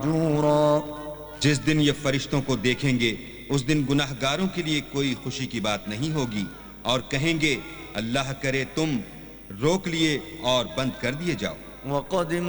जिस दिन ये फरिश्तों को देखेंगे उस दिन गुनाहगारों के लिए कोई खुशी की बात नहीं होगी और कहेंगे अल्लाह करे तुम रोक लिए और बंद कर दिए जाओ।